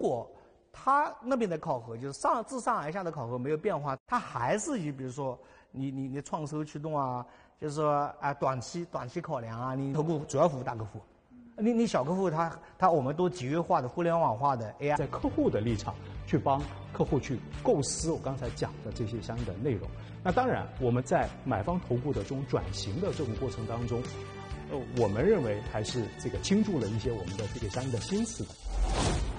果他那边的考核就是自上而下的考核没有变化，他还是以比如说你创收驱动啊，就是说短期考量啊，你投顾主要服务大客户，你小客户他我们都集约化的互联网化的 AI， 在客户的立场去帮客户去构思我刚才讲的这些相应的内容。那当然我们在买方投顾的这种转型的这种过程当中，我们认为还是这个倾注了一些我们的这个相应的心思的。